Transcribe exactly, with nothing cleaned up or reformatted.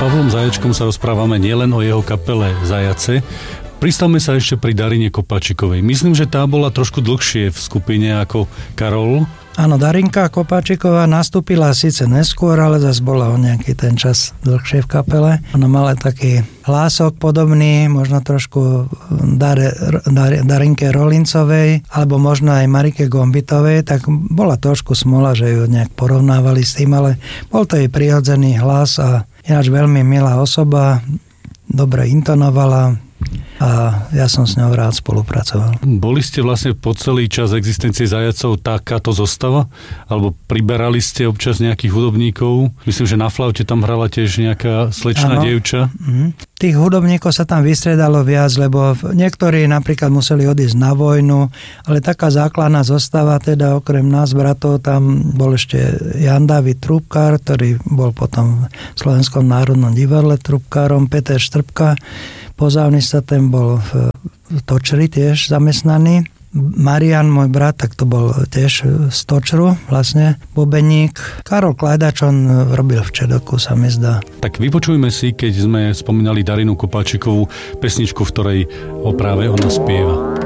Pavlom Zajačkom sa rozprávame nielen o jeho kapele Zajace. Pristavme sa ešte pri Darine Kopačikovej. Myslím, že tá bola trošku dlhšie v skupine ako Karol. Áno, Darinka Kopačiková nastúpila síce neskôr, ale zase bola o nejaký ten čas dlhšie v kapele. Ona mala taký hlások podobný, možno trošku Dare, Dar, Darinke Rolincovej, alebo možno aj Marike Gombitovej, tak bola trošku smola, že ju nejak porovnávali s tým, ale bol to jej prirodzený hlas a ináč veľmi milá osoba, dobre intonovala, a ja som s ňou rád spolupracoval. Boli ste vlastne po celý čas existencie Zajacov takáto zostava? Alebo priberali ste občas nejakých hudobníkov? Myslím, že na flaute tam hrala tiež nejaká slečná ano. dievča. Mhm. Tých hudobníkov sa tam vystriedalo viac, lebo niektorí napríklad museli odísť na vojnu, ale taká základná zostava, teda okrem nás bratov, tam bol ešte Jan Dávid Trúbkár, ktorý bol potom v Slovenskom národnom divadle trúbkárom, Peter Štrbka, pozávnista, ten bol v Točri tiež zamestnaný. Marian, môj brat, tak to bol tiež z Točru, vlastne bubeník. Karol Klajdač, on robil v Čedoku, sa mi zdá. Tak vypočujme si, keď sme spomínali Darinu Kopačikovú, pesničku, v ktorej o práve ona spieva.